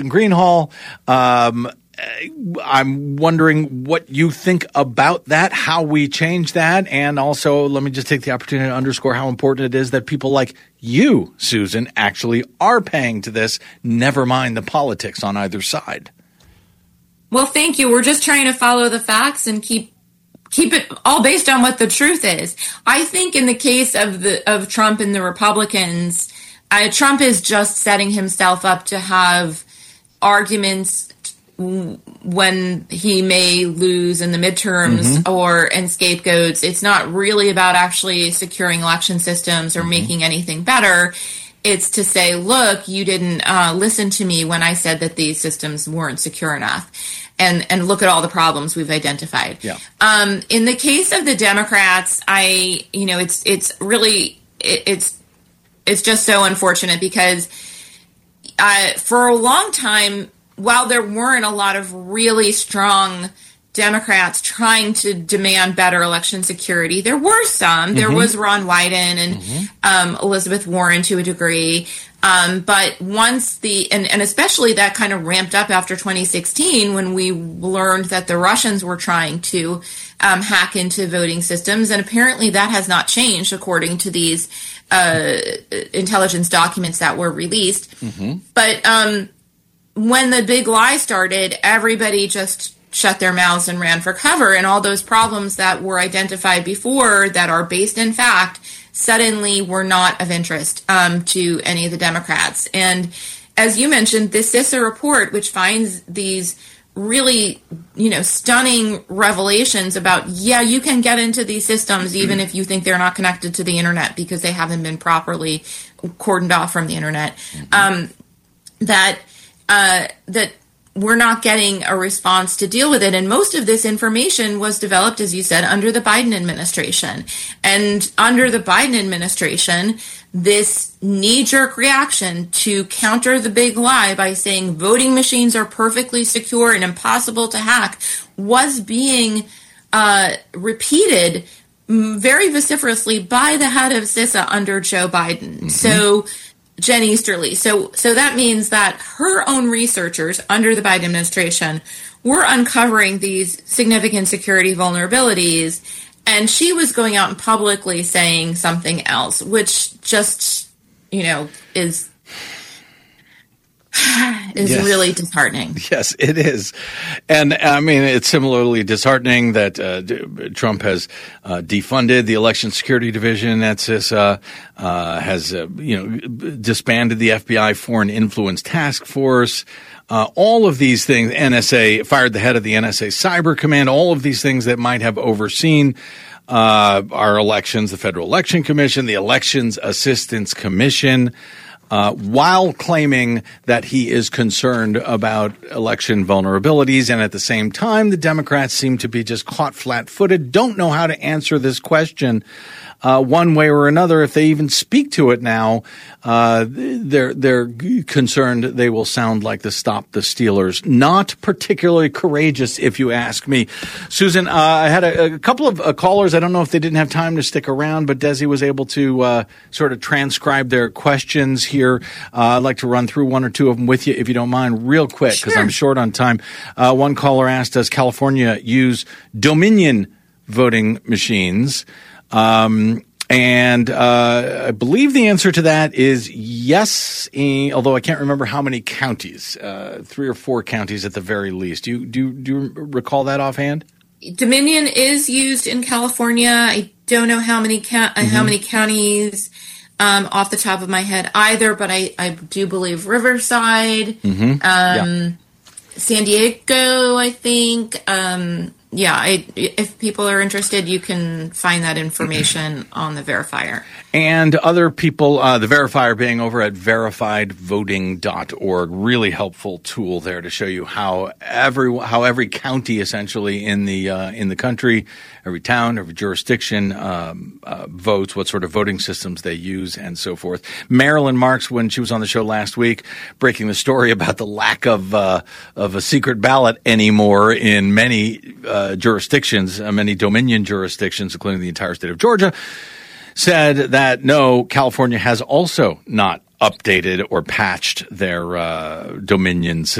Greenhall. I'm wondering what you think about that, how we change that, and also let me just take the opportunity to underscore how important it is that people like you, Susan, actually are paying to this, never mind the politics on either side. Well, thank you. We're just trying to follow the facts and keep it all based on what the truth is. I think in the case of Trump and the Republicans, Trump is just setting himself up to have arguments when he may lose in the midterms and scapegoats. It's not really about actually securing election systems or making anything better. It's to say, look, you didn't listen to me when I said that these systems weren't secure enough. And look at all the problems we've identified. Yeah. In the case of the Democrats, it's just so unfortunate because for a long time, while there weren't a lot of really strong Democrats trying to demand better election security, there were some. There was Ron Wyden and Elizabeth Warren to a degree. But once and especially that kind of ramped up after 2016 when we learned that the Russians were trying to hack into voting systems. And apparently that has not changed according to these intelligence documents that were released. But when the big lie started, everybody just shut their mouths and ran for cover. And all those problems that were identified before that are based in fact suddenly were not of interest to any of the Democrats. And as you mentioned, this CISA report, which finds these really, stunning revelations about, you can get into these systems even if you think they're not connected to the internet because they haven't been properly cordoned off from the internet, that we're not getting a response to deal with it. And most of this information was developed, as you said, under the Biden administration. And under the Biden administration, this knee-jerk reaction to counter the big lie by saying voting machines are perfectly secure and impossible to hack was being repeated very vociferously by the head of CISA under Joe Biden. So Jen Easterly. So that means that her own researchers under the Biden administration were uncovering these significant security vulnerabilities, and she was going out and publicly saying something else, which just, is really disheartening. Yes, it is. And I mean, it's similarly disheartening that Trump has defunded the Election Security Division at CISA, has disbanded the FBI Foreign Influence Task Force. All of these things, NSA, fired the head of the NSA Cyber Command, all of these things that might have overseen our elections, the Federal Election Commission, the Elections Assistance Commission, while claiming that he is concerned about election vulnerabilities. And at the same time, the Democrats seem to be just caught flat-footed, don't know how to answer this question one way or another. If they even speak to it now, they're concerned they will sound like the Stop the Steelers. Not particularly courageous, if you ask me. Susan, I had a couple of callers. I don't know if they didn't have time to stick around, but Desi was able to sort of transcribe their questions here. I'd like to run through one or two of them with you, if you don't mind, real quick, because I'm short on time. One caller asked, does California use Dominion voting machines? And I believe the answer to that is yes, although I can't remember how many counties, 3 or 4 counties at the very least. Do you recall that offhand? Dominion is used in California. I don't know how many counties off the top of my head either, but I do believe Riverside, San Diego, I think. If people are interested, you can find that information on the Verifier. And other people, the Verifier being over at verifiedvoting.org, really helpful tool there to show you how every county essentially in the country, every town, every jurisdiction votes, what sort of voting systems they use, and so forth. Marilyn Marks, when she was on the show last week, breaking the story about the lack of a secret ballot anymore in many jurisdictions, many Dominion jurisdictions, including the entire state of Georgia, said that no, California has also not updated or patched their Dominion